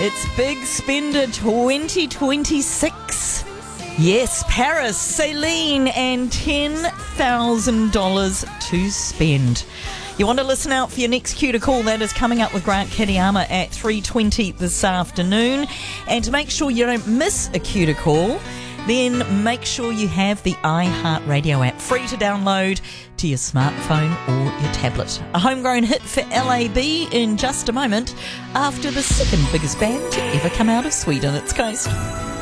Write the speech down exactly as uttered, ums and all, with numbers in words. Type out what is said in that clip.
It's Big Spender twenty twenty-six. Yes, Paris, Celine, and ten thousand dollars to spend. You want to listen out for your next cue to call. That is coming up with Grant Kadiyama at three twenty this afternoon. And to make sure you don't miss a cue to call, then make sure you have the iHeartRadio app free to download to your smartphone or your tablet. A homegrown hit for L A B in just a moment after the second biggest band to ever come out of Sweden. It's Coast.